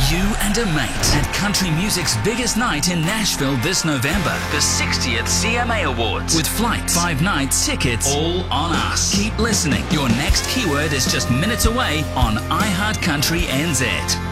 You and a mate at country music's biggest night in Nashville this November, the 60th CMA Awards, with flights, 5 nights, tickets, all on us. Keep listening. Your next keyword is just minutes away on iHeart Country NZ.